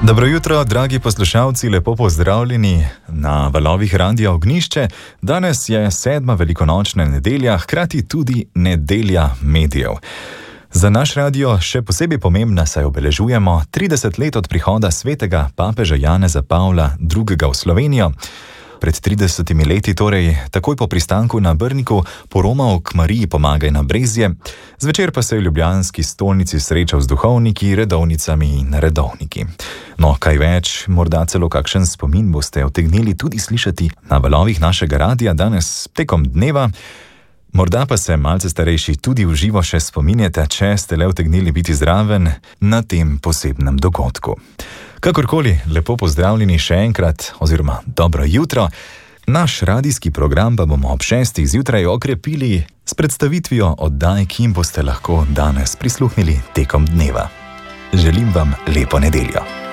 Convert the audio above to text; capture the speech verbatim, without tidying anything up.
Dobro jutro, dragi poslušalci, lepo pozdravljeni na valovih Radia Ognjišče. Danes je sedma velikonočna nedelja, hkrati tudi nedelja medijev. Za naš radio še posebej pomembna, saj obeležujemo trideset let od prihoda svetega papeža Janeza Pavla drugega v Slovenijo. Pred tridesetimi leti, torej takoj po pristanku na Brniku, poromal k Mariji Pomagaj na Brezje, zvečer pa se je v ljubljanski stolnici srečal z duhovniki, redovnicami in redovniki. No, kaj več, morda celo kakšen spomin boste utegnili tudi slišati na valovih našega radia danes tekom dneva. Morda pa se malce starejši tudi v živo še spominjate, če ste le utegnili biti zraven na tem posebnem dogodku. Kakorkoli, lepo pozdravljeni še enkrat, oziroma dobro jutro. Naš radijski program pa bomo ob šestih zjutraj okrepili s predstavitvijo oddaj, ki jim boste lahko danes prisluhnili tekom dneva. Želim vam lepo nedeljo.